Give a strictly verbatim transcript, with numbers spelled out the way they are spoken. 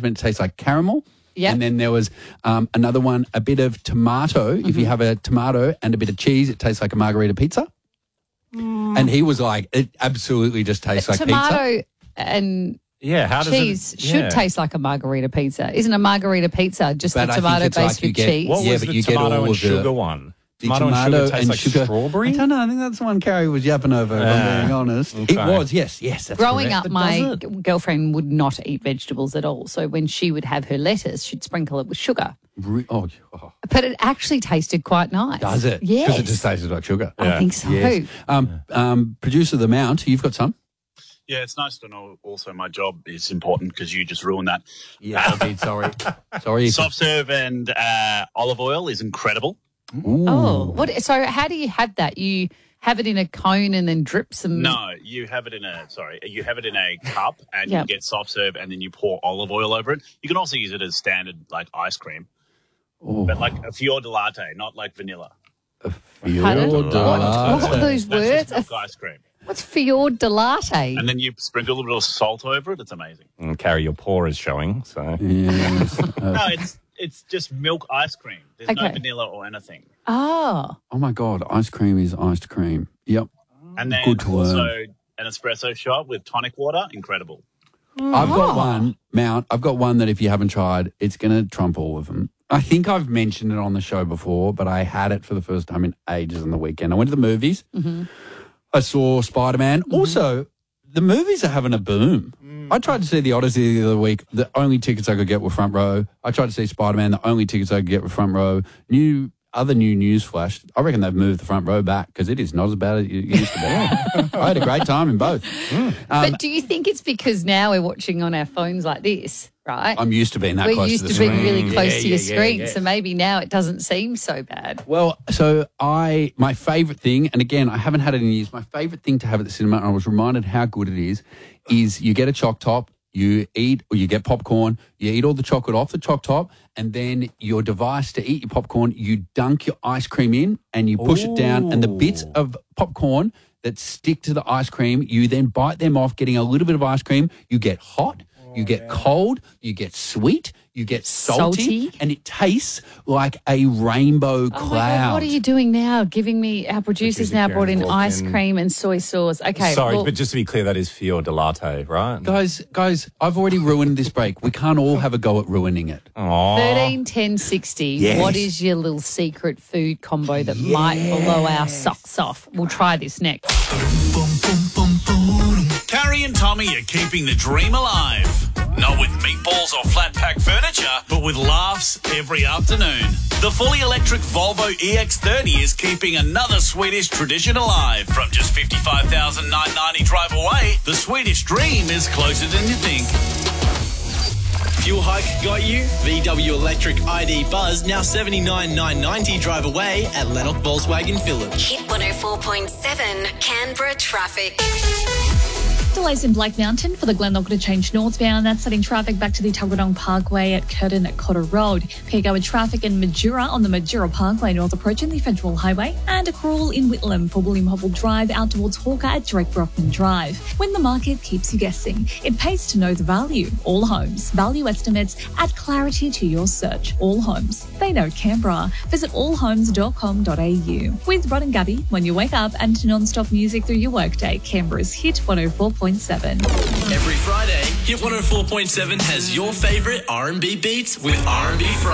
meant to taste like caramel. Yep. And then there was um, another one, a bit of tomato. Mm-hmm. If you have a tomato and a bit of cheese, it tastes like a margarita pizza. Mm. And he was like, it absolutely just tastes like tomato pizza. Tomato and yeah, how does cheese it, should yeah. taste like a margarita pizza. Isn't a margarita pizza just but the tomato based like with get, cheese? What yeah, was but the you tomato get all and of sugar the, one? The tomato, tomato and sugar tastes and like sugar. strawberry? I don't know. I think that's the one Carrie was yapping over, if Yeah. I'm being honest. Okay. It was, yes, yes, that's Growing correct. up, my g- girlfriend would not eat vegetables at all. So when she would have her lettuce, she'd sprinkle it with sugar. Re- oh, oh, But it actually tasted quite nice. does it? Yes. Because it just tasted like sugar. I think so. Yes. Um, um, producer The Mount, you've got some? Yeah, it's nice to know also my job is important because you just ruined that. Yeah, I did. Sorry. Sorry. Soft serve and uh, olive oil is incredible. Ooh. Oh, what? So how do you have that? You have it in a cone and then drip some. No, you have it in a sorry, you have it in a cup and Yep. you get soft serve and then you pour olive oil over it. You can also use it as standard like ice cream, Oh. but like a fior de latte, not like vanilla. Pardon? Fior What, de what latte. are those That's words? just milk ice cream. What's fior de latte? And then you sprinkle a little bit of salt over it. It's amazing. And Carrie, your paw is showing, so. Yes. Uh, No, it's it's just milk ice cream. There's no Okay. vanilla or anything. Oh, oh, my God. Ice cream is iced cream. Yep. And then Good to also learn. an espresso shot with tonic water. Incredible. I've Oh. got one, Mount. I've got one that if you haven't tried, it's going to trump all of them. I think I've mentioned it on the show before, but I had it for the first time in ages on the weekend. I went to the movies. Mm-hmm. I saw Spider-Man. Mm-hmm. Also, the movies are having a boom. Mm. I tried to see The Odyssey the other week. The only tickets I could get were front row. I tried to see Spider-Man. The only tickets I could get were front row. New Other new news flash, I reckon they've moved the front row back because it is not as bad as it used to be. I had a great time in both. Mm. Um, but do you think it's because now we're watching on our phones like this, right? I'm used to being that we're close used to to, the being screen. really close Yeah, to your yeah, yeah, screen, yeah. so maybe now it doesn't seem so bad. Well, so I, my favourite thing, and again, I haven't had it in years, my favourite thing to have at the cinema, and I was reminded how good it is, is you get a choc top, you eat, or you get popcorn, you eat all the chocolate off the choc top, and then your device to eat your popcorn, you dunk your ice cream in and you push Ooh. it down, and the bits of popcorn that stick to the ice cream, you then bite them off, getting a little bit of ice cream. You get hot, you get cold, you get sweet, you get salty, Salty? and it tastes like a rainbow Oh cloud. my God, what are you doing now? Giving me, our producers Producer now Karen brought in walked ice in. cream and soy sauce. Okay. Sorry, well, but just to be clear, that is fior de latte, right? Guys, guys, I've already ruined this break. We can't all have a go at ruining it. Aww. thirteen ten sixty. Yes. What is your little secret food combo that might blow our socks off? We'll try this next. Carrie and Tommy are keeping the dream alive. Not with meatballs or flat pack furniture, but with laughs every afternoon. The fully electric Volvo E X thirty is keeping another Swedish tradition alive. From just fifty-five thousand nine hundred ninety drive away, the Swedish dream is closer than you think. Fuel hike got you? V W Electric I D Buzz now seventy-nine thousand nine hundred ninety drive away at Lennox Volkswagen Philips. Hit one oh four point seven Canberra traffic. Delays in Black Mountain for the Glenelg to change northbound. That's setting traffic back to the Tuggeranong Parkway at Curtin at Cotter Road. Peak hour traffic in Majura on the Majura Parkway north approaching the Federal Highway. And a crawl in Whitlam for William Hobble Drive out towards Hawker at Drake Brockman Drive. When the market keeps you guessing, it pays to know the value. All Homes. Value estimates add clarity to your search. All Homes. They know Canberra. Visit all homes dot com dot a u. With Rod and Gabby, when you wake up and non-stop music through your workday, Canberra's Hit one oh four point seven. Every Friday, Hit one oh four point seven has your favourite R and B beats with R and B Friday.